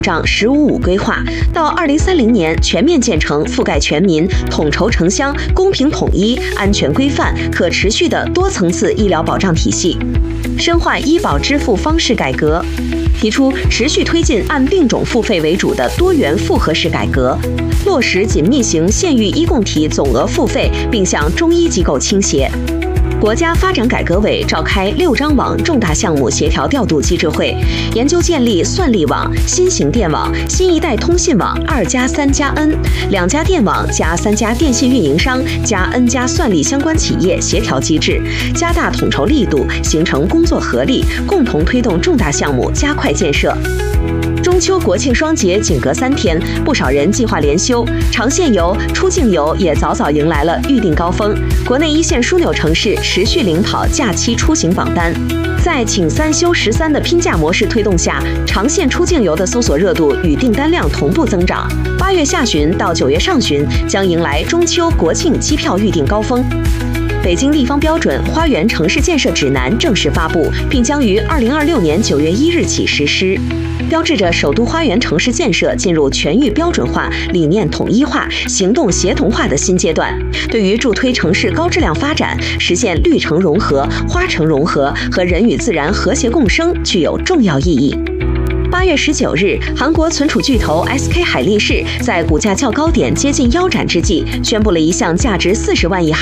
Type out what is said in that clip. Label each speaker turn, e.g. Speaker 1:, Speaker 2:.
Speaker 1: 障“十五五”规划，到2030年全面建成覆盖全民、统筹城乡、公平统一、安全规范、可持续的多层次医疗保障体系，深化医保支付方式改革，提出持续推进按病种付费为主的多元复合式改革，落实紧密型县域医共体总额付费，并向中医机构倾斜。国家发展改革委召开6张网重大项目协调调度机制会，研究建立算力网、新型电网、新一代通信网2+3+N，2家电网加3家电信运营商加 N 家算力相关企业协调机制，加大统筹力度，形成工作合力，共同推动重大项目加快建设。中秋国庆双节仅隔3天，不少人计划连休，长线游、出境游也早早迎来了预订高峰。国内一线枢纽城市持续领跑假期出行榜单。在请3休13的拼假模式推动下，长线出境游的搜索热度与订单量同步增长。8月下旬到9月上旬将迎来中秋国庆机票预订高峰。北京地方标准花园城市建设指南正式发布，并将于2026年9月1日起实施，标志着首都花园城市建设进入全域标准化、理念统一化、行动协同化的新阶段，对于助推城市高质量发展、实现绿城融合、花城融合和人与自然和谐共生具有重要意义。8月19日，韩国存储巨头 SK 海力士在股价较高点接近腰斩之际，宣布了一项价值40万亿